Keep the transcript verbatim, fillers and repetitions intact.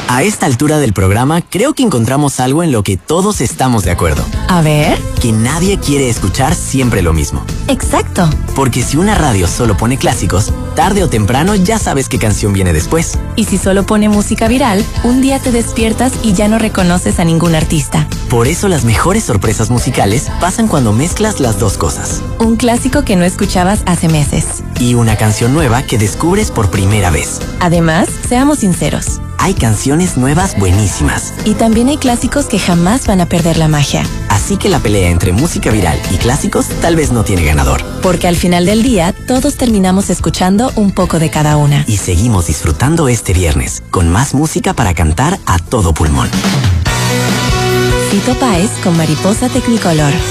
A esta altura del programa, creo que encontramos algo en lo que todos estamos de acuerdo. A ver. Que nadie quiere escuchar siempre lo mismo. Exacto. Porque si una radio solo pone clásicos, tarde o temprano ya sabes qué canción viene después. Y si solo pone música viral, un día te despiertas y ya no reconoces a ningún artista. Por eso las mejores sorpresas musicales pasan cuando mezclas las dos cosas. Un clásico que no escuchabas hace meses. Y una canción nueva que descubres por primera vez. Además, seamos sinceros. Hay canciones nuevas buenísimas. Y también hay clásicos que jamás van a perder la magia. Así que la pelea entre música viral y clásicos tal vez no tiene ganador. Porque al final del día, todos terminamos escuchando un poco de cada una. Y seguimos disfrutando este viernes, con más música para cantar a todo pulmón. Fito Páez con Mariposa Technicolor.